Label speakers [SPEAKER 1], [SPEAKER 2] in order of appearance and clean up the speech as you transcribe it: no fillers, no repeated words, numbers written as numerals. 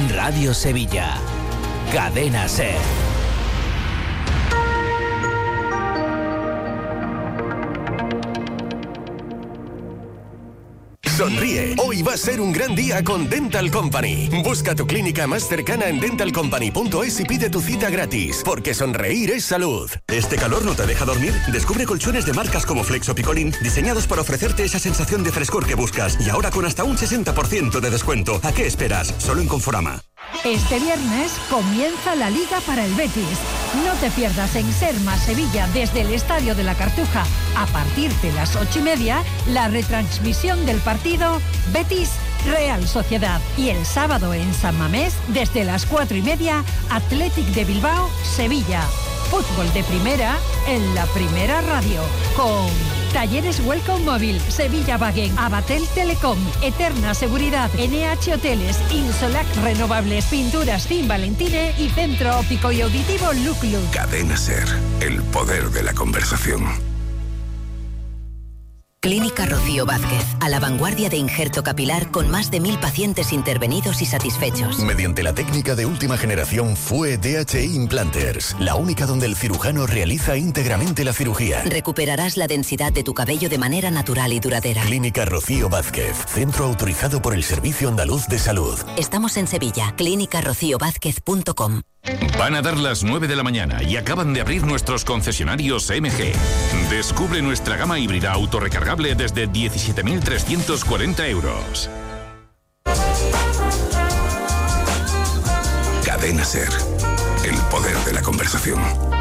[SPEAKER 1] Radio Sevilla. Cadena SER.
[SPEAKER 2] Sonríe, hoy va a ser un gran día con Dental Company. Busca tu clínica más cercana en dentalcompany.es y pide tu cita gratis, porque sonreír es salud.
[SPEAKER 3] ¿Este calor no te deja dormir? Descubre colchones de marcas como Flex o Picolín, diseñados para ofrecerte esa sensación de frescor que buscas, y ahora con hasta un 60% de descuento. ¿A qué esperas? Solo en Conforama.
[SPEAKER 4] Este viernes comienza la Liga para el Betis. No te pierdas en Ser Más Sevilla desde el Estadio de la Cartuja a partir de las 8:30 la retransmisión del partido Betis Real Sociedad, y el sábado en San Mamés desde las 4:30 Athletic de Bilbao Sevilla. Fútbol de primera en la Primera Radio, con Talleres Welcome Móvil, Sevilla Wagen, Abatel Telecom, Eterna Seguridad, NH Hoteles, Insolac Renovables, Pinturas Team Valentine y Centro Óptico y Auditivo Look Look.
[SPEAKER 5] Cadena SER, el poder de la conversación.
[SPEAKER 6] Clínica Rocío Vázquez, a la vanguardia de injerto capilar con más de 1000 pacientes intervenidos y satisfechos.
[SPEAKER 2] Mediante la técnica de última generación FUE DHI Implanters, la única donde el cirujano realiza íntegramente la cirugía.
[SPEAKER 6] Recuperarás la densidad de tu cabello de manera natural y duradera.
[SPEAKER 2] Clínica Rocío Vázquez, centro autorizado por el Servicio Andaluz de Salud.
[SPEAKER 6] Estamos en Sevilla, clínicarociovázquez.com.
[SPEAKER 7] Van a dar las 9 de la mañana y acaban de abrir nuestros concesionarios MG. Descubre nuestra gama híbrida autorrecargable desde 17.340 euros.
[SPEAKER 5] Cadena SER, el poder de la conversación.